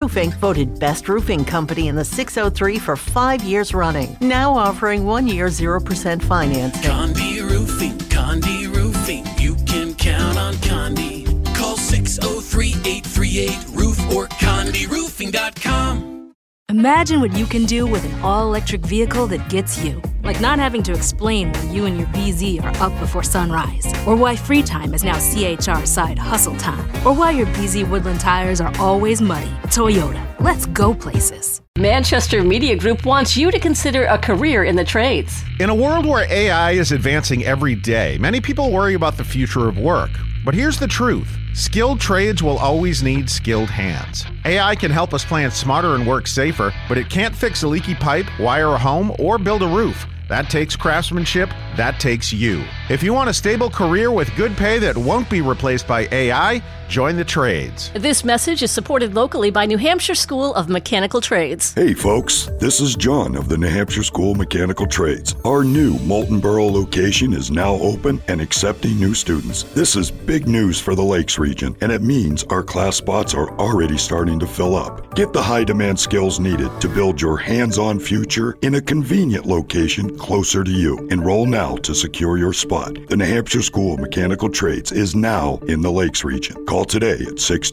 Roofing, voted best roofing company in the 603 for 5 years running. Now offering 1 year 0% financing. Condé Roofing. You can count on Condé. Call 603-838-ROOF or CondéRoofing.com. Imagine what you can do with an all-electric vehicle that gets you. Like not having to explain why you and your BZ are up before sunrise. Or why free time is now CHR side hustle time. Or why your BZ Woodland tires are always muddy. Toyota, let's go places. Manchester Media Group wants you to consider a career in the trades. In a world where AI is advancing every day, many people worry about the future of work. But here's the truth. Skilled trades will always need skilled hands. AI can help us plan smarter and work safer, but it can't fix a leaky pipe, wire a home, or build a roof. That takes craftsmanship. That takes you. If you want a stable career with good pay that won't be replaced by AI, join the trades. This message is supported locally by New Hampshire School of Mechanical Trades. Hey folks, this is John of the New Hampshire School of Mechanical Trades. Our new Moultonboro location is now open and accepting new students. This is big news for the Lakes region, and it means our class spots are already starting to fill up. Get the high demand skills needed to build your hands-on future in a convenient location closer to you. Enroll now to secure your spot. The New Hampshire School of Mechanical Trades is now in the Lakes region. Call today at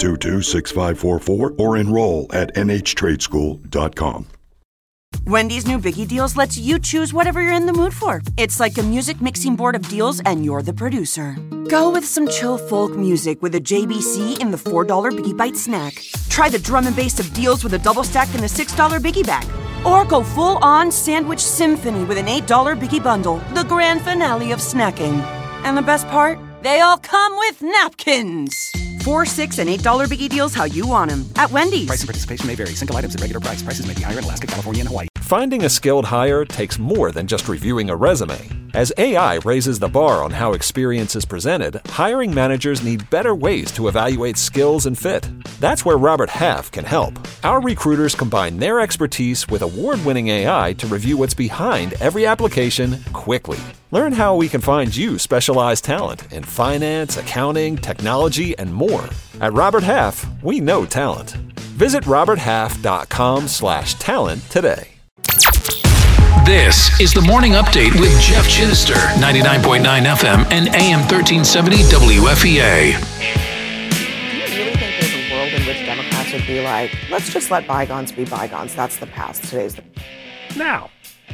622-6544 or enroll at nhtradeschool.com. Wendy's new Biggie Deals lets you choose whatever you're in the mood for. It's like a music mixing board of deals and you're the producer. Go with some chill folk music with a JBC in the $4 Biggie Bite snack. Try the drum and bass of deals with a double stack in the $6 Biggie Bag. Or go full-on sandwich symphony with an $8 Biggie Bundle, the grand finale of snacking. And the best part? They all come with napkins. $4, $6, and $8 Biggie Deals how you want them at Wendy's. Price and participation may vary. Single items at regular price. Prices may be higher in Alaska, California, and Hawaii. Finding a skilled hire takes more than just reviewing a resume. As AI raises the bar on how experience is presented, hiring managers need better ways to evaluate skills and fit. That's where Robert Half can help. Our recruiters combine their expertise with award-winning AI to review what's behind every application quickly. Learn how we can find you specialized talent in finance, accounting, technology, and more. At Robert Half, we know talent. Visit roberthalf.com/talent today. This is the Morning Update with Jeff Chittister, 99.9 FM and AM 1370 WFEA. Do you really think there's a world in which Democrats would be like, let's just let bygones be bygones? That's the past. Today's the... Now,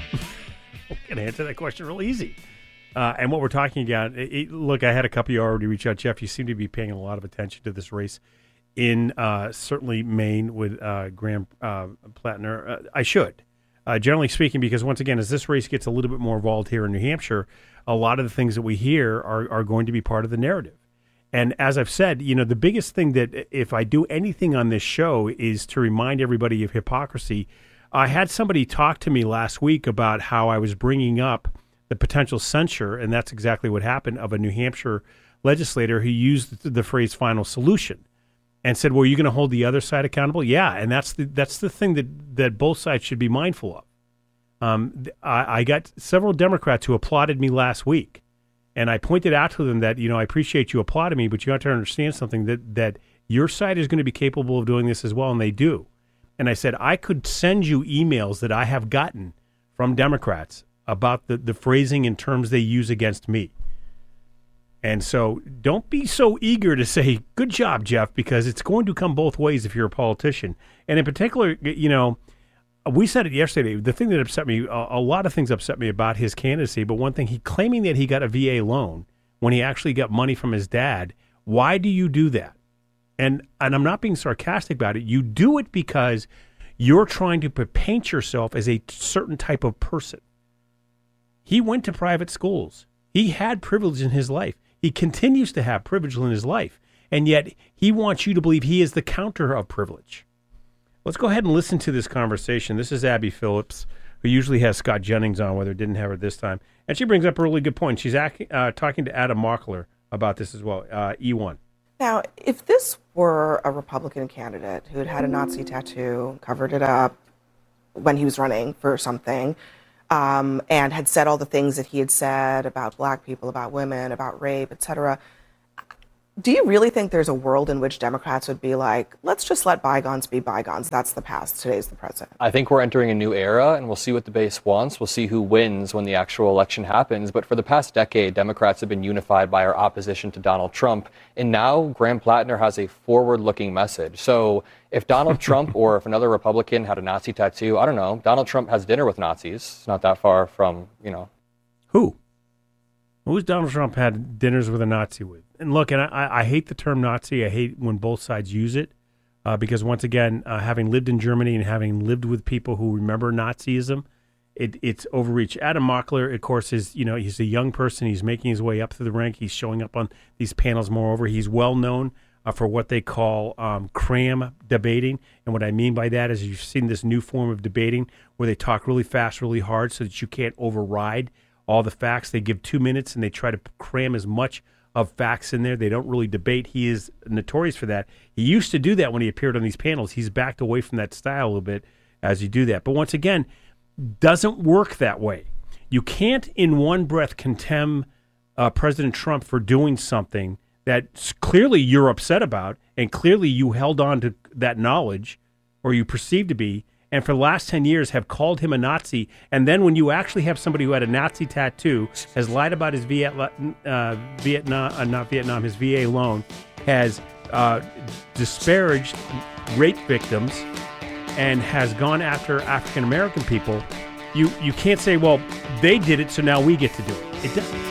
I can answer that question real easy. And what we're talking about, look, I had a couple of you already reach out. Jeff, you seem to be paying a lot of attention to this race in certainly Maine with Graham Plattner. I should. Generally speaking, because once again, as this race gets a little bit more involved here in New Hampshire, a lot of the things that we hear are going to be part of the narrative. And as I've said, you know, the biggest thing that if I do anything on this show is to remind everybody of hypocrisy. I had somebody talk to me last week about how I was bringing up the potential censure, and that's exactly what happened, of a New Hampshire legislator who used the phrase final solution. And said, well, are you going to hold the other side accountable? Yeah, and that's the thing that both sides should be mindful of. I got several Democrats who applauded me last week, and I pointed out to them that, you know, I appreciate you applauding me, but you have to understand something, that your side is going to be capable of doing this as well, and they do. And I said, I could send you emails that I have gotten from Democrats about the phrasing and terms they use against me. And so don't be so eager to say, good job, Jeff, because it's going to come both ways if you're a politician. And in particular, you know, we said it yesterday. The thing that upset me, a lot of things upset me about his candidacy, but one thing, he claiming that he got a VA loan when he actually got money from his dad. Why do you do that? And I'm not being sarcastic about it. You do it because you're trying to paint yourself as a certain type of person. He went to private schools. He had privilege in his life. He continues to have privilege in his life, and yet he wants you to believe he is the counter of privilege. Let's go ahead and listen to this conversation. This is Abby Phillips, who usually has Scott Jennings on, whether didn't have her this time. And she brings up a really good point. She's talking to Adam Mockler about this as well, E1. Now, if this were a Republican candidate who had a Nazi tattoo, covered it up when he was running for something, and had said all the things that he had said about black people, about women, about rape, etc., Do you really think there's a world in which Democrats would be like, let's just let bygones be bygones? That's the past. Today's the present. I think we're entering a new era, and we'll see what the base wants. We'll see who wins when the actual election happens. But for the past decade, Democrats have been unified by our opposition to Donald Trump. And now Graham Plattner has a forward-looking message. So if Donald Trump or if another Republican had a Nazi tattoo, I don't know. Donald Trump has dinner with Nazis. It's not that far from, Who? Who's Donald Trump had dinners with a Nazi with? And look, and I hate the term Nazi. I hate when both sides use it because, once again, having lived in Germany and having lived with people who remember Nazism, it's overreach. Adam Mockler, of course, he's a young person. He's making his way up through the rank. He's showing up on these panels. Moreover, he's well known for what they call cram debating. And what I mean by that is you've seen this new form of debating where they talk really fast, really hard so that you can't override all the facts. They give 2 minutes and they try to cram as much of facts in there. They don't really debate. He is notorious for that. He used to do that when he appeared on these panels. He's backed away from that style a little bit as you do that. But once again, doesn't work that way. You can't in one breath contemn President Trump for doing something that clearly you're upset about and clearly you held on to that knowledge or you perceived to be, and for the last 10 years have called him a Nazi, and then when you actually have somebody who had a Nazi tattoo, has lied about his VA loan, has disparaged rape victims, and has gone after African-American people, you can't say, well, they did it, so now we get to do it. It doesn't.